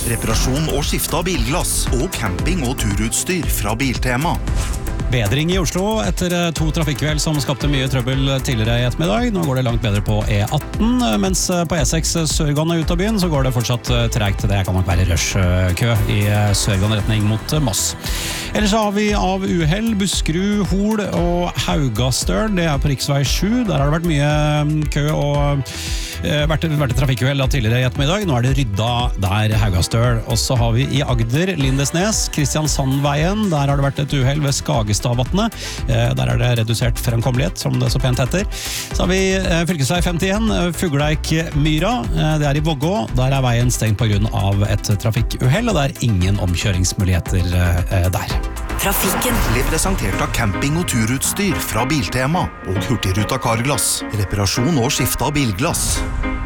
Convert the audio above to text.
reparasjon og skifte av bilglass og camping- og turutstyr fra Biltema. Bedring i Oslo etter 2 trafikkuhell som skapte mye trøbbel tidligere i ettermiddag. Nå går det langt bedre på E18, mens på E6 sørgående ut av byen så går det fortsatt tregt. Det kan nok være rushkø i sørgående retning mot Moss. Ellers har vi av uhell Buskerud, Hol og Haugastøl. Det på riksvei 7. Der har det vært mye kø og vært trafikkuhell tidligere i ettermiddag. Nå det rydda der Haugastøl. Og så har vi i Agder, Lindesnes, Kristiansandveien. Der har det vært et uhell ved Skagestavvatnet. Der det redusert fremkommelighet, som det så pent heter. Så har vi fylkesvei 51, Fugleik-Myra. Det i Vågå. Der veien stengt på grunn av et trafikkuhell, og det ingen omkjøringsmuligheter der. Trafikken ble presentert av camping- og turutstyr fra Biltema og Hurtigruta Carglass. Reparasjon og skifte av bilglass.